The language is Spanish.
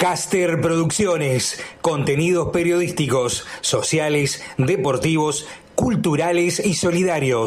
Caster Producciones, contenidos periodísticos, sociales, deportivos, culturales y solidarios.